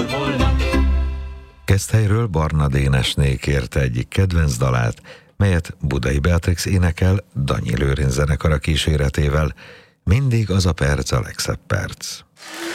volna. Keszthelyről Barna Dénesné kérte egyik kedvenc dalát, melyet Budai Beatrix énekel Danyi Lőrinc zenekara kíséretével. Mindig az a perc a legszebb perc.